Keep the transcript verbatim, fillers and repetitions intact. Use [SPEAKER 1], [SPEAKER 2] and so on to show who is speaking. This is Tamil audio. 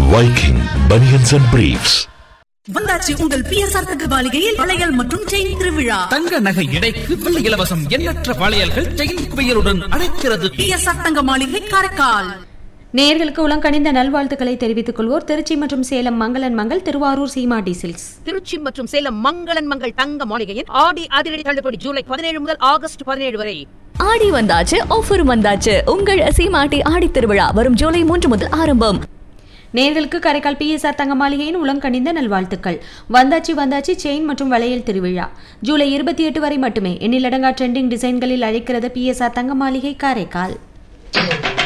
[SPEAKER 1] Viking Bunions and Briefs.
[SPEAKER 2] வந்தாச்சு உங்கள் பிஎஸ்ஆர் தங்க மாளிகையில் வளையல் மற்றும் செயின் திருவிழா.
[SPEAKER 3] தங்க நகை எடைக்கு வெள்ளி இலவசம். எண்ணற்ற வளையல்கள் செயின் குவியலுடன் அழைக்கிறது.
[SPEAKER 2] பிஎஸ்ஆர் தங்க மாளிகை காரைக்கால்.
[SPEAKER 4] நேயர்களுக்கு உலங்கணிந்த நல்வாழ்த்துக்களை தெரிவித்துக் கொள்வோர் திருச்சி மற்றும் சேலம் மங்களன் மங்கள், திருவாரூர் சீமாட்டி சில்க்ஸ்.
[SPEAKER 5] திருச்சி மற்றும் சேலம் மங்களன் மங்கள் தங்க மாளிகையில் ஆடி அதிரடி தள்ளுபடி ஜூலை பதினேழு முதல் ஆகஸ்ட் பதினேழு வரை.
[SPEAKER 6] ஆடி வந்தாச்சு, ஆஃபர் வந்தாச்சு. உங்கள் சீமாட்டி ஆடி திருவிழா வரும் ஜூலை மூன்று முதல் ஆரம்பம்.
[SPEAKER 4] நேர்களுக்கு காரைக்கால் பிஎஸ்ஆர் தங்க மாளிகையின் உலங்கணிந்த நல்வாழ்த்துக்கள். வந்தாச்சி வந்தாச்சி செயின் மற்றும் வளையல் திருவிழா ஜூலை இருபத்தி எட்டு வரை மட்டுமே. எண்ணிலடங்கா ட்ரெண்டிங் டிசைன்களில் அழைக்கிறது பிஎஸ்ஆர் தங்க மாளிகை காரைக்கால்.